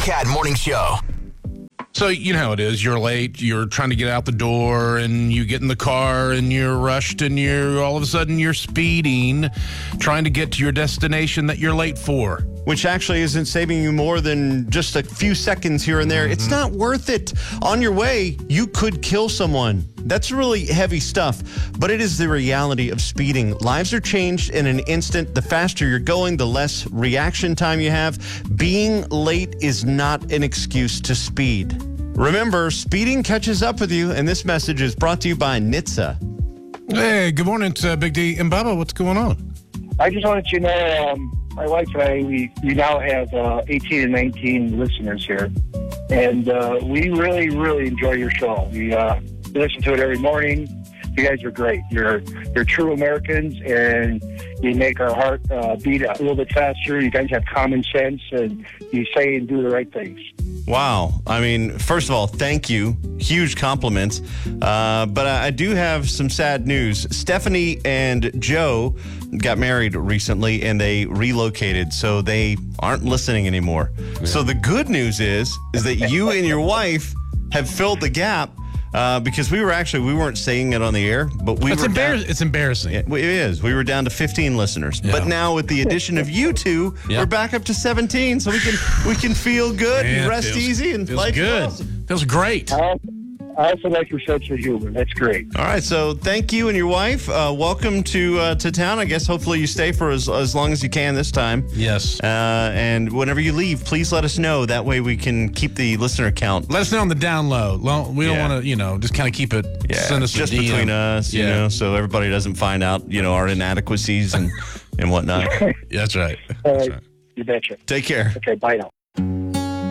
Cat Morning Show. So, you know how it is. You're late. You're trying to get out the door, and you get in the car, and you're rushed, and all of a sudden you're speeding, trying to get to your destination that you're late for. Which actually isn't saving you more than just a few seconds here and there. It's not worth it. On your way, you could kill someone. That's really heavy stuff, but it is the reality of speeding. Lives are changed in an instant. The faster you're going, the less reaction time you have. Being late is not an excuse to speed. Remember, speeding catches up with you, and this message is brought to you by NHTSA. Hey, good morning. It's Big D and Bubba. What's going on? I just wanted you to know, my wife and I, we now have 18 and 19 listeners here, and we really, really enjoy your show. We listen to it every morning. You guys are great. You're true Americans, and you make our heart beat a little bit faster. You guys have common sense, and you say and do the right things. Wow. I mean, first of all, thank you. Huge compliments. But I do have some sad news. Stephanie and Joe got married recently, and they relocated, so they aren't listening anymore. Yeah. So the good news is that you and your wife have filled the gap. Because we weren't saying it on the air, but it's embarrassing. It is. We were down to 15 listeners, but now with the addition of you two, we're back up to 17, so we can feel good and rest easy and feels good. Awesome. Feels great. I also like your sense of humor. That's great. All right, so thank you and your wife. Welcome to town. I guess hopefully you stay for as long as you can this time. Yes. And whenever you leave, please let us know. That way we can keep the listener count. Let us know on the down low. We don't want to, just kind of keep it send us just a DM. Between us, you know, so everybody doesn't find out, our inadequacies and whatnot. That's right. All right. You betcha. Take care. Okay, bye now.